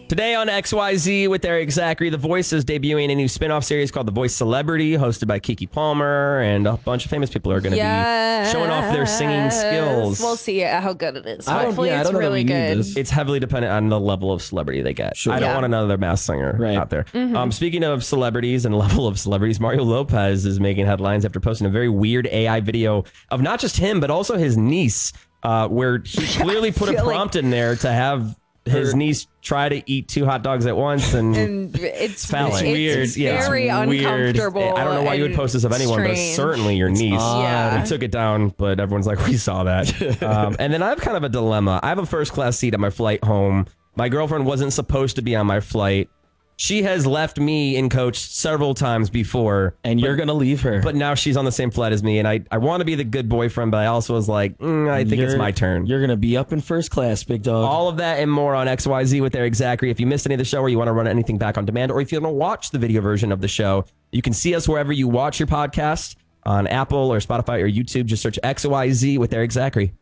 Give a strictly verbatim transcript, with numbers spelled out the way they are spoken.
Today on X Y Z with Eric Zachary, The Voice is debuting a new spin-off series called The Voice Celebrity, hosted by Keke Palmer, and a bunch of famous people are going to yes. be showing off their singing skills. We'll see how good it is. I don't, Hopefully yeah, I it's don't know that really we need good. this. It's heavily dependent on the level of celebrity they get. Sure. I don't Yeah. want another masked singer Right. out there. Mm-hmm. Um, speaking of celebrities and level of celebrities, Mario Lopez is making headlines after posting a very weird A I video of not just him, but also his niece, uh, where he clearly put a feel like- prompt in there to have his Her- niece try to eat two hot dogs at once, and, And it's, Phallic. it's weird. Yeah, it's very weird. uncomfortable. I don't know why you would and post this of anyone, but it's strange. certainly your niece. Yeah. We took it down, but everyone's like, we saw that. um, and then I have kind of a dilemma. I have a first class seat at my flight home. My girlfriend wasn't supposed to be on my flight. She has left me in coach several times before. And you're going to leave her. But now she's on the same flight as me, and I, I want to be the good boyfriend, but I also was like, mm, I think it's You're- my turn. You're going to be up in first class, big dog. All of that and more on X Y Z with Eric Zachary. If you missed any of the show or you want to run anything back on demand, or if you want to watch the video version of the show, you can see us wherever you watch your podcast on Apple or Spotify or YouTube. Just search X Y Z with Eric Zachary.